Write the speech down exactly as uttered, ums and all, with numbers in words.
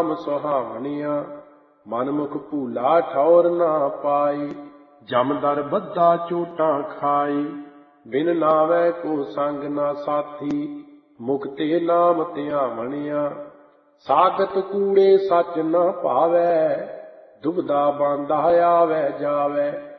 ਨਾਮ ਸੁਹਾਵਣੀਆਂ, ਮਨਮੁਖ ਭੂਲਾ ਠੌਰ ਨਾ ਪਾਈ। ਜਮਦਰ ਬੱਧਾ ਚੋਟਾਂ ਖਾਈ, ਬਿਨ ਨਾਵੈ ਕੋ ਸੰਗ ਨਾ ਸਾਥੀ, ਮੁਕਤੇ ਨਾਮ ਧਿਆਵਣੀਆਂ। ਸਾਖਤ ਕੂੜੇ ਸੱਚ ਨਾ ਭਾਵੈ, ਦੁਬਦਾ ਬਾਂਧਾ ਆਵੈ ਜਾਵੈ।